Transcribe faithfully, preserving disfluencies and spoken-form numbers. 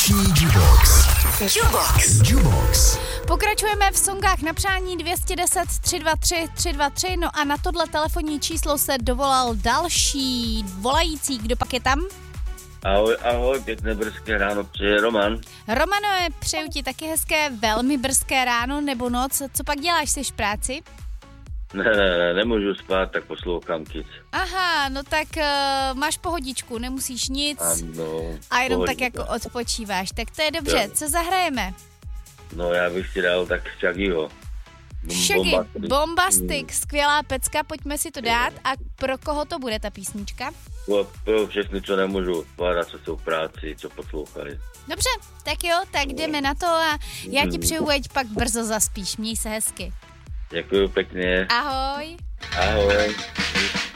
Vánoční Jubox. Jubox. Jubox. Pokračujeme v songách na přání dvě set deset tři dva tři tři dva tři, no a na tohle telefonní číslo se dovolal další volající. Kdo pak je tam? Ahoj, ahoj, pěkné brzké ráno, přeje Roman. Romano, přeju ti taky hezké, velmi brzké ráno nebo noc. Co pak děláš, jsi v práci? Ne, ne, ne, nemůžu spát, tak poslouchám Kids. Aha, no tak uh, máš pohodičku, nemusíš nic Ano, a jenom pohodě, tak jako odpočíváš. Tak to je dobře, Jo. co zahrajeme? No já bych si dal tak Shaggyho. Shaggy, Bombastic. Bombastic, skvělá pecka, pojďme si to dát. A pro koho to bude ta písnička? Pro, pro všechny, co nemůžu odpovídat, co jsou v práci, co poslouchali. Dobře, tak jo, tak jdeme na to a já ti přeju, ať pak brzo zaspíš, měj se hezky. Děkuju pěkně. Ahoj. Ahoj.